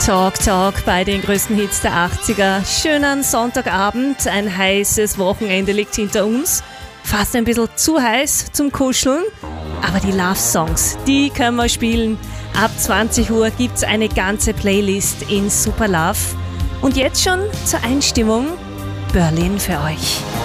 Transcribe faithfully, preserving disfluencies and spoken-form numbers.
Talk Talk bei den größten Hits der achtziger. Schönen Sonntagabend, ein heißes Wochenende liegt hinter uns. Fast ein bisschen zu heiß zum Kuscheln. Aber die Love-Songs, die können wir spielen. Ab zwanzig Uhr gibt's eine ganze Playlist in Super Love. Und jetzt schon zur Einstimmung Berlin für euch.